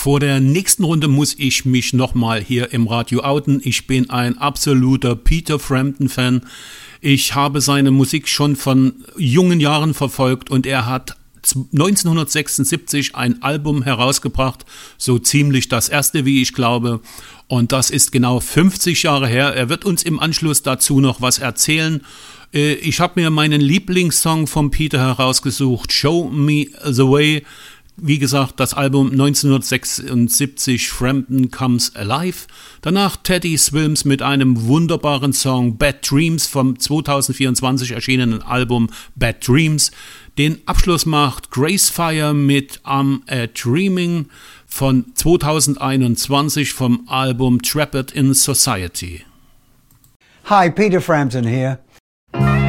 Vor der nächsten Runde muss ich mich nochmal hier im Radio outen. Ich bin ein absoluter Peter Frampton-Fan. Ich habe seine Musik schon von jungen Jahren verfolgt und er hat 1976 ein Album herausgebracht, so ziemlich das erste, wie ich glaube. Und das ist genau 50 Jahre her. Er wird uns im Anschluss dazu noch was erzählen. Ich habe mir meinen Lieblingssong von Peter herausgesucht, Show Me the Way. Wie gesagt, das Album 1976, Frampton Comes Alive. Danach Teddy Swims mit einem wunderbaren Song Bad Dreams vom 2024 erschienenen Album Bad Dreams. Den Abschluss macht Grace Fire mit I'm a Dreaming von 2021 vom Album Trapped in Society. Hi, Peter Frampton here.